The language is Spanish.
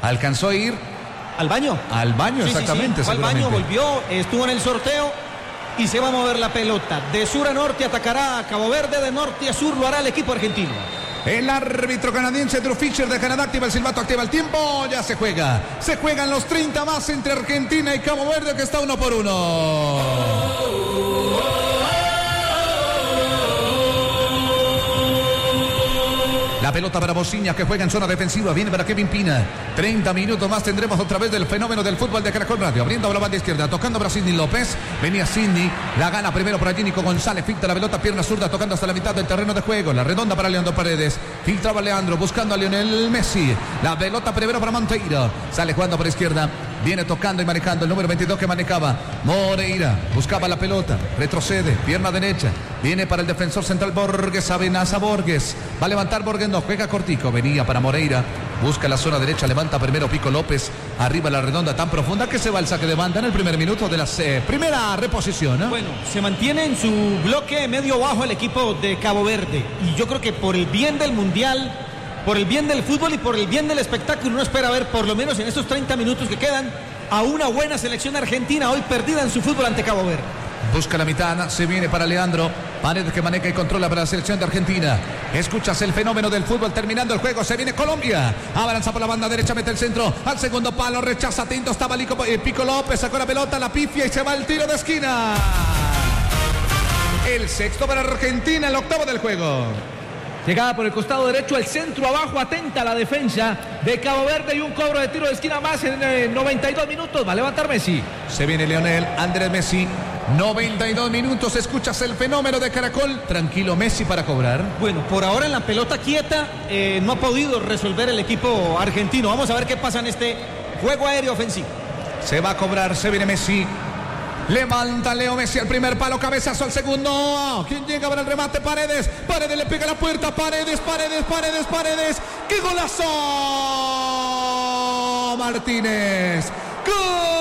Alcanzó a ir al baño. Al baño, exactamente. Sí. Fue al baño, volvió, estuvo en el sorteo y se va a mover la pelota. De sur a norte atacará a Cabo Verde, de norte a sur lo hará el equipo argentino. El árbitro canadiense Drew Fisher de Canadá activa el silbato, activa el tiempo, ya se juega. Se juegan los 30 más entre Argentina y Cabo Verde, que está 1-1. La pelota para Bociña, que juega en zona defensiva. Viene para Kevin Pina. 30 minutos más tendremos otra vez del fenómeno del fútbol de Caracol Radio. Abriendo a la banda izquierda, tocando para Sidney López. Venía Sidney, la gana primero para Nico González. Filtra la pelota, pierna zurda, tocando hasta la mitad del terreno de juego. La redonda para Leandro Paredes. Filtraba Leandro, buscando a Lionel Messi. La pelota primero para Monteiro. Sale jugando por izquierda. Viene tocando y manejando el número 22 que manejaba Moreira. Buscaba la pelota. Retrocede. Pierna derecha. Viene para el defensor central Borges. Amenaza Borges. Va a levantar Borges. No, juega cortico. Venía para Moreira. Busca la zona derecha. Levanta primero Pico López. Arriba la redonda tan profunda que se va el saque de banda en el primer minuto de la primera reposición, ¿eh? Bueno, se mantiene en su bloque medio bajo el equipo de Cabo Verde. Y yo creo que por el bien del Mundial, por el bien del fútbol y por el bien del espectáculo, uno espera ver por lo menos en estos 30 minutos que quedan a una buena selección argentina hoy perdida en su fútbol ante Cabo Verde. Busca la mitad, se viene para Leandro Paredes, que maneja y controla para la selección de Argentina. Escuchas el fenómeno del fútbol terminando el juego. Se viene Colombia, avanza por la banda derecha, mete el centro al segundo palo, rechaza Tinto, estaba Pico López, sacó la pelota, la pifia y se va el tiro de esquina. El sexto para Argentina, el octavo del juego. Llegada por el costado derecho, el centro abajo, atenta la defensa de Cabo Verde y un cobro de tiro de esquina más en 92 minutos. Va a levantar Messi. Se viene Lionel Andrés Messi. 92 minutos, escuchas el fenómeno de Caracol. Tranquilo Messi para cobrar. Bueno, por ahora en la pelota quieta no ha podido resolver el equipo argentino. Vamos a ver qué pasa en este juego aéreo ofensivo. Se va a cobrar, se viene Messi. Levanta Leo Messi al primer palo, cabezazo al segundo. ¿Quién llega para el remate? Paredes. Paredes le pega a la puerta. Paredes. ¡Qué golazo! Martínez. ¡Gol!